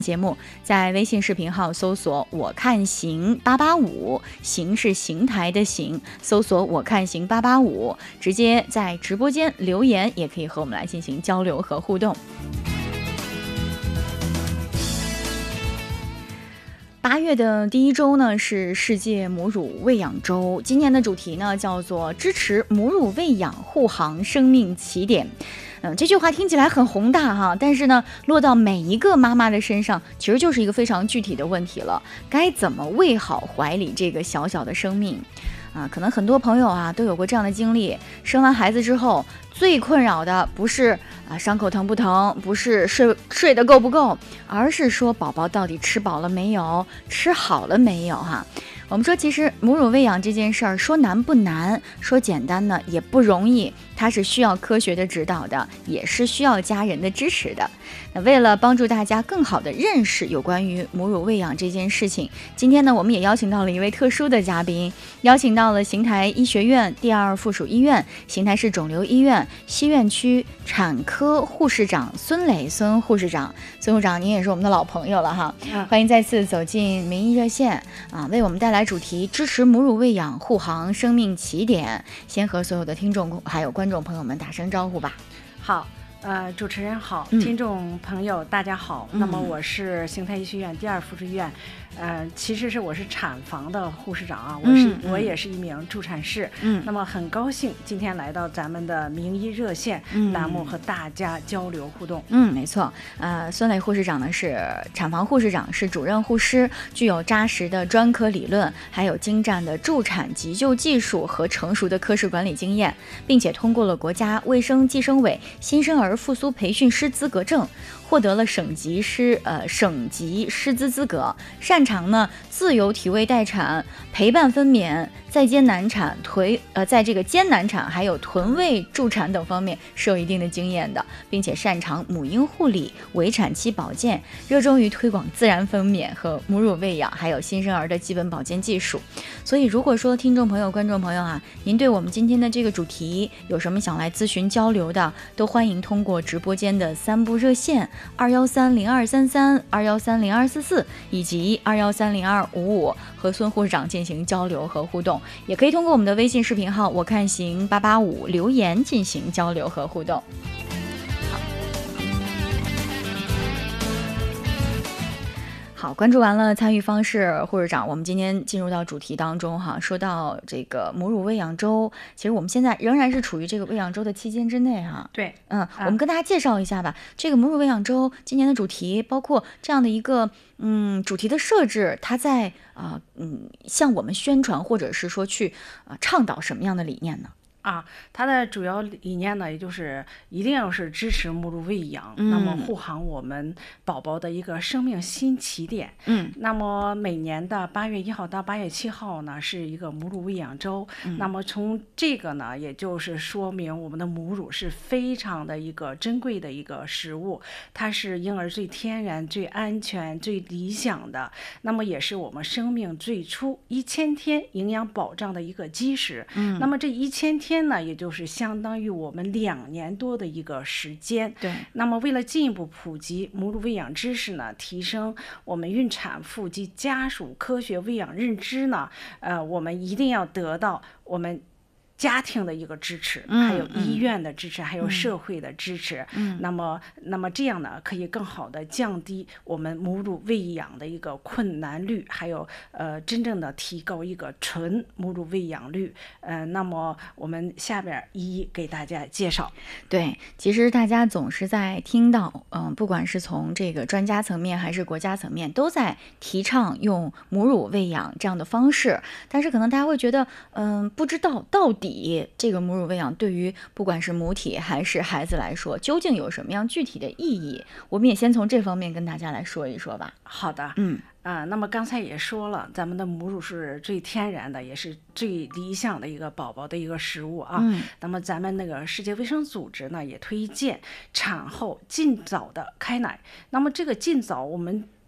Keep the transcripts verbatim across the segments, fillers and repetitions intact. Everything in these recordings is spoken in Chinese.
节目在微信视频号搜索我看行八八五，行是邢台的行，搜索我看行八八五，直接在直播间留言，也可以和我们来进行交流和互动。八月的第一周呢是世界母乳喂养周，今年的主题呢叫做支持母乳喂养护航生命起点。嗯，这句话听起来很宏大哈，但是呢，落到每一个妈妈的身上，其实就是一个非常具体的问题了，该怎么喂好怀里这个小小的生命？啊，可能很多朋友啊都有过这样的经历，生完孩子之后，最困扰的不是啊伤口疼不疼，不是睡睡得够不够，而是说宝宝到底吃饱了没有，吃好了没有哈。我们说，其实母乳喂养这件事儿，说难不难，说简单呢也不容易，它是需要科学的指导的，也是需要家人的支持的。那为了帮助大家更好的认识有关于母乳喂养这件事情，今天呢，我们也邀请到了一位特殊的嘉宾，邀请到了邢台医学院第二附属医院、邢台市肿瘤医院西院区产科护士长孙磊孙护士长。孙护士长，您也是我们的老朋友了哈，嗯、欢迎再次走进民意热线啊，为我们带来主题支持母乳喂养护航生命起点。先和所有的听众还有观众朋友们打声招呼吧。 好。呃，主持人好，听众朋友大家好。嗯、那么我是邢台医学院第二附属医院，呃，其实是我是产房的护士长啊，我是、嗯、我也是一名助产士。嗯，那么很高兴今天来到咱们的名医热线栏目和大家交流互动。 嗯，没错。呃，孙磊护士长呢是产房护士长，是主任护师，具有扎实的专科理论，还有精湛的助产急救技术和成熟的科室管理经验，并且通过了国家卫生计生委新生儿复苏培训师资格证，获得了省级师呃省级师资资格，擅长呢自由体位待产、陪伴分娩、在艰难产、腿呃在这个艰难产还有臀位助产等方面是有一定的经验的，并且擅长母婴护理、围产期保健，热衷于推广自然分娩和母乳喂养，还有新生儿的基本保健技术。所以如果说听众朋友、观众朋友啊，您对我们今天的这个主题有什么想来咨询交流的，都欢迎通过直播间的三部热线二幺三零二三三、二幺三零二四四以及二幺三零二五五和孙护士长进行交流和互动，也可以通过我们的微信视频号我看行八八五留言进行交流和互动。好，关注完了参与方式，护士长，我们今天进入到主题当中哈。说到这个母乳喂养周，其实我们现在仍然是处于这个喂养周的期间之内哈。 对， 嗯，我们跟大家介绍一下吧。这个母乳喂养周今年的主题，包括这样的一个嗯主题的设置，它在啊、呃、嗯向我们宣传或者是说去啊、呃、倡导什么样的理念呢？ 啊，它的主要理念呢，也就是一定要是支持母乳喂养，嗯、那么护航我们宝宝的一个生命新起点。嗯，那么每年的八月一号到八月七号呢，是一个母乳喂养周。嗯、那么从这个呢，也就是说明我们的母乳是非常的一个珍贵的一个食物，它是婴儿最天然、最安全、最理想的，那么也是我们生命最初一千天营养保障的一个基石。嗯，那么这一千天。天呢，也就是相当于我们两年多的一个时间。 对。 那么，为了进一步普及母乳喂养知识呢，提升我们孕产妇及家属科学喂养认知呢，呃，我们一定要得到我们家庭的一个支持， 嗯、 还有医院的支持， 嗯、 还有社会的支持。嗯，那么，那么这样呢，可以更好的降低我们母乳喂养的一个困难率，还有呃，真正的提高一个纯母乳喂养率。呃，那么我们下边一一给大家介绍。 对，其实大家总是在听到，嗯、呃，不管是从这个专家层面还是国家层面，都在提倡用母乳喂养这样的方式，但是可能大家会觉得，嗯、呃，不知道到底。这个母乳喂养对于不管是母体还是孩子来说，究竟有什么样具体的意义？我们也先从这方面跟大家来说一说吧。 好的， 嗯啊、呃，那么刚才也说了，咱们的母乳是最天然的，也是最理想的一个宝宝的一个食物啊。嗯，那么咱们那个世界卫生组织呢，也推荐产后尽早的开奶。那么这个尽早，我们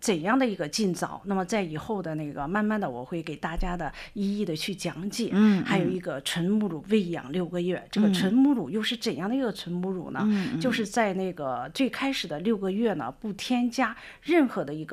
怎样的一个尽早，那么在以后的那个慢慢的我会给大家的一一的去讲解。 嗯， 还有一个纯母乳喂养六个月，这个纯母乳又是怎样的一个纯母乳呢？ 嗯， 就是在那个最开始的六个月呢，不添加任何的一个